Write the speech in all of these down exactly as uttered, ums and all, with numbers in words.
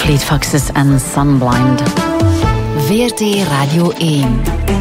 Fleet Foxes en Sunblind. V R T Radio één.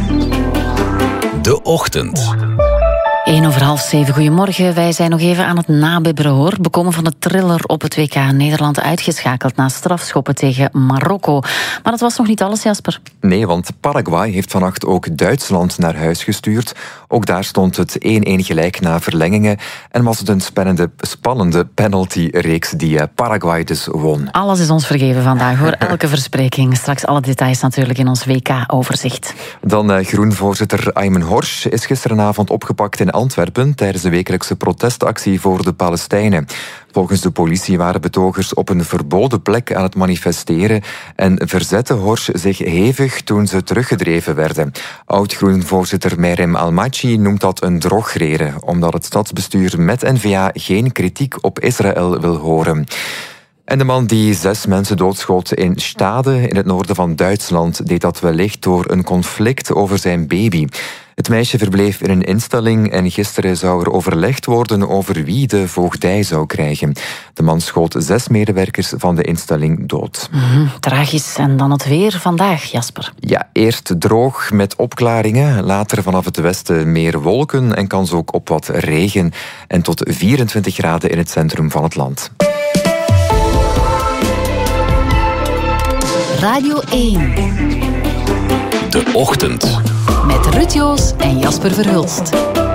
De Ochtend. één over half zeven, goedemorgen. Wij zijn nog even aan het nabibberen, hoor. Bekomen van de thriller op het W K. Nederland uitgeschakeld na strafschoppen tegen Marokko. Maar dat was nog niet alles, Jasper. Nee, want Paraguay heeft vannacht ook Duitsland naar huis gestuurd. Ook daar stond het één-één gelijk na verlengingen. En was het een spannende, spannende penalty-reeks die Paraguay dus won. Alles is ons vergeven vandaag, hoor. Elke verspreking. Straks alle details natuurlijk in ons W K-overzicht. Dan uh, Groen-voorzitter Aymen Horsch is gisteravond opgepakt in Antwerpen tijdens de wekelijkse protestactie voor de Palestijnen. Volgens de politie waren betogers op een verboden plek aan het manifesteren en verzette Horsch zich hevig toen ze teruggedreven werden. Oud-Groen-voorzitter Meirem Almaty noemt dat een drogreden, omdat het stadsbestuur met N V A geen kritiek op Israël wil horen. En de man die zes mensen doodschoot in Stade, in het noorden van Duitsland, deed dat wellicht door een conflict over zijn baby. Het meisje verbleef in een instelling en gisteren zou er overlegd worden over wie de voogdij zou krijgen. De man schoot zes medewerkers van de instelling dood. Mm, tragisch. En dan het weer vandaag, Jasper. Ja, eerst droog met opklaringen, later vanaf het westen meer wolken en kans ook op wat regen. En tot vierentwintig graden in het centrum van het land. Radio één. De Ochtend. Met Ruud Joos en Jasper Verhulst.